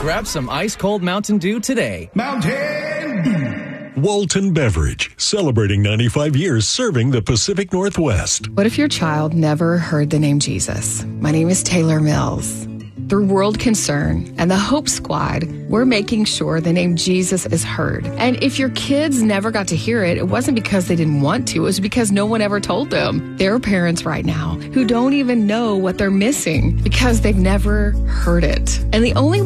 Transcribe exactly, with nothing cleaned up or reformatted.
Grab some ice-cold Mountain Dew today. Mountain Dew. Walton Beverage, celebrating ninety-five years serving the Pacific Northwest. What if your child never heard the name Jesus? My name is Taylor Mills. Through World Concern and the Hope Squad, we're making sure the name Jesus is heard. And if your kids never got to hear it, it wasn't because they didn't want to. It was because no one ever told them. There are parents right now who don't even know what they're missing because they've never heard it. And the only